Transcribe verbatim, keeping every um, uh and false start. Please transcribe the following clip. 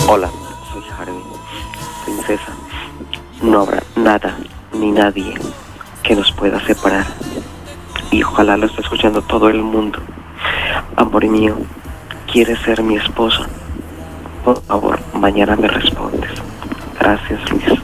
Hola, soy Harvey. Princesa, no habrá nada ni nadie que nos pueda separar. Y ojalá lo esté escuchando todo el mundo. Amor mío, ¿quieres ser mi esposa? Por favor, mañana me respondes. Gracias, Luis.